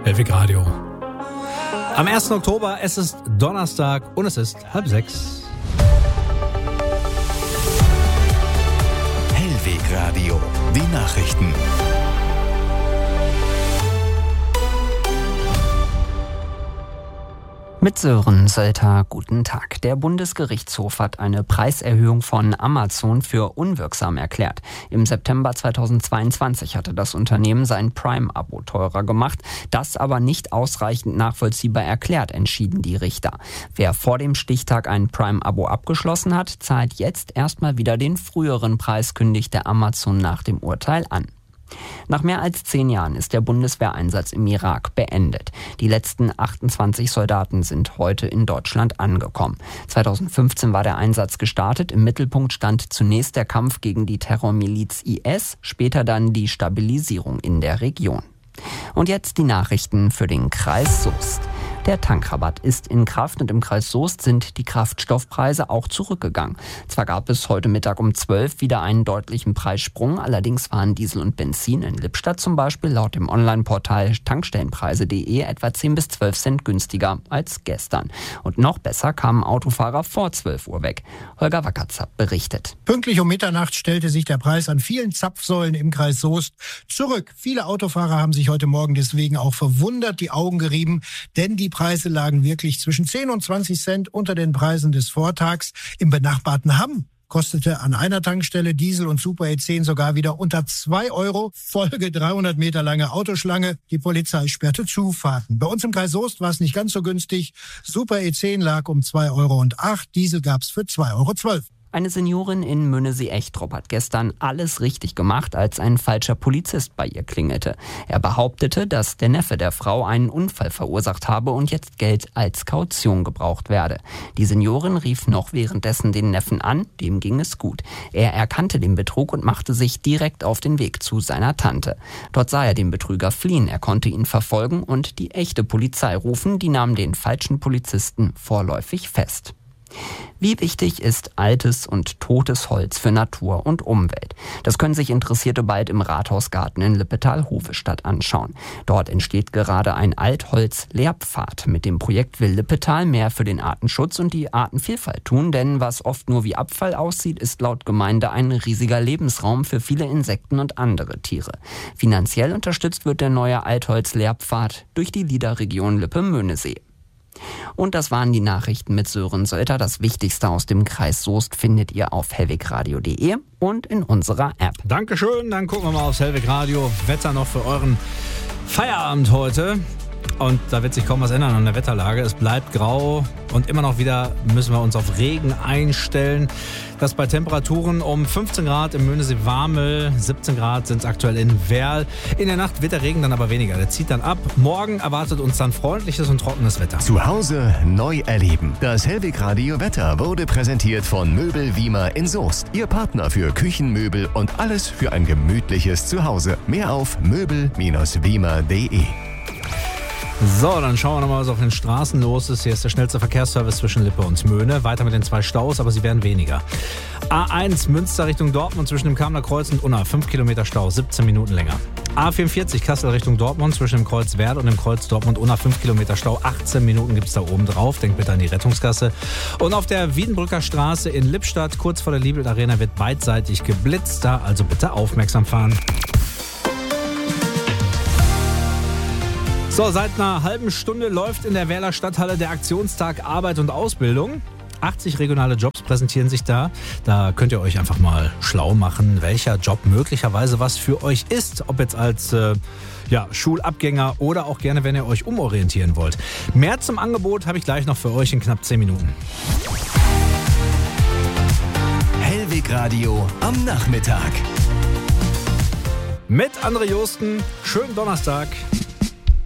Hellwig Radio. Am 1. Oktober, es ist Donnerstag und es ist 5:30. Hellwig Radio, die Nachrichten. Mit Sören Sölter, guten Tag. Der Bundesgerichtshof hat eine Preiserhöhung von Amazon für unwirksam erklärt. Im September 2022 hatte das Unternehmen sein Prime-Abo teurer gemacht. Das aber nicht ausreichend nachvollziehbar erklärt, entschieden die Richter. Wer vor dem Stichtag ein Prime-Abo abgeschlossen hat, zahlt jetzt erstmal wieder den früheren Preis, kündigte Amazon nach dem Urteil an. Nach mehr als 10 Jahren ist der Bundeswehreinsatz im Irak beendet. Die letzten 28 Soldaten sind heute in Deutschland angekommen. 2015 war der Einsatz gestartet. Im Mittelpunkt stand zunächst der Kampf gegen die Terrormiliz IS, später dann die Stabilisierung in der Region. Und jetzt die Nachrichten für den Kreis Soest. Der Tankrabatt ist in Kraft und im Kreis Soest sind die Kraftstoffpreise auch zurückgegangen. Zwar gab es heute Mittag um 12 wieder einen deutlichen Preissprung, allerdings waren Diesel und Benzin in Lippstadt zum Beispiel laut dem Online-Portal tankstellenpreise.de etwa 10 bis 12 Cent günstiger als gestern. Und noch besser kamen Autofahrer vor 12 Uhr weg. Holger Wackerzapp berichtet. Pünktlich um Mitternacht stellte sich der Preis an vielen Zapfsäulen im Kreis Soest zurück. Viele Autofahrer haben sich heute Morgen deswegen auch verwundert die Augen gerieben, denn die Preise lagen wirklich zwischen 10 und 20 Cent unter den Preisen des Vortags. Im benachbarten Hamm kostete an einer Tankstelle Diesel und Super E10 sogar wieder unter 2 Euro. Folge 300 Meter lange Autoschlange. Die Polizei sperrte Zufahrten. Bei uns im Kreis Soest war es nicht ganz so günstig. Super E10 lag um 2,08 Euro. Diesel gab's für 2,12 Euro. Eine Seniorin in Mönnesi-Echtrop hat gestern alles richtig gemacht, als ein falscher Polizist bei ihr klingelte. Er behauptete, dass der Neffe der Frau einen Unfall verursacht habe und jetzt Geld als Kaution gebraucht werde. Die Seniorin rief noch währenddessen den Neffen an, dem ging es gut. Er erkannte den Betrug und machte sich direkt auf den Weg zu seiner Tante. Dort sah er den Betrüger fliehen, er konnte ihn verfolgen und die echte Polizei rufen, die nahm den falschen Polizisten vorläufig fest. Wie wichtig ist altes und totes Holz für Natur und Umwelt? Das können sich Interessierte bald im Rathausgarten in Lippetal-Hovestadt anschauen. Dort entsteht gerade ein Altholz-Lehrpfad. Mit dem Projekt will Lippetal mehr für den Artenschutz und die Artenvielfalt tun, denn was oft nur wie Abfall aussieht, ist laut Gemeinde ein riesiger Lebensraum für viele Insekten und andere Tiere. Finanziell unterstützt wird der neue Altholz-Lehrpfad durch die LIDA-Region Lippe-Möhnesee. Und das waren die Nachrichten mit Sören Sölter. Das Wichtigste aus dem Kreis Soest findet ihr auf hellwigradio.de und in unserer App. Dankeschön, dann gucken wir mal aufs Hellwig Radio. Wetter noch für euren Feierabend heute. Und da wird sich kaum was ändern an der Wetterlage. Es bleibt grau und immer noch wieder müssen wir uns auf Regen einstellen. Das bei Temperaturen um 15 Grad im Möhnesee-Warmel, 17 Grad sind es aktuell in Werl. In der Nacht wird der Regen dann aber weniger. Der zieht dann ab. Morgen erwartet uns dann freundliches und trockenes Wetter. Zu Hause neu erleben. Das Hellwig Radio Wetter wurde präsentiert von Möbel Wiemer in Soest. Ihr Partner für Küchenmöbel und alles für ein gemütliches Zuhause. Mehr auf möbel-wiemer.de. So, dann schauen wir nochmal, was auf den Straßen los ist. Hier ist der schnellste Verkehrsservice zwischen Lippe und Möhne. Weiter mit den 2 Staus, aber sie werden weniger. A1 Münster Richtung Dortmund zwischen dem Kamener Kreuz und Unna. 5 Kilometer Stau, 17 Minuten länger. A44 Kassel Richtung Dortmund zwischen dem Kreuz Werd und dem Kreuz Dortmund-Unna. 5 Kilometer Stau, 18 Minuten gibt es da oben drauf. Denkt bitte an die Rettungsgasse. Und auf der Wiedenbrücker Straße in Lippstadt, kurz vor der Liebelt Arena, wird beidseitig geblitzt. Da also bitte aufmerksam fahren. So, seit einer halben Stunde läuft in der Werler Stadthalle der Aktionstag Arbeit und Ausbildung. 80 regionale Jobs präsentieren sich da. Da könnt ihr euch einfach mal schlau machen, welcher Job möglicherweise was für euch ist. Ob jetzt als Schulabgänger oder auch gerne, wenn ihr euch umorientieren wollt. Mehr zum Angebot habe ich gleich noch für euch in knapp 10 Minuten. Hellwig Radio am Nachmittag. Mit André Josten. Schönen Donnerstag.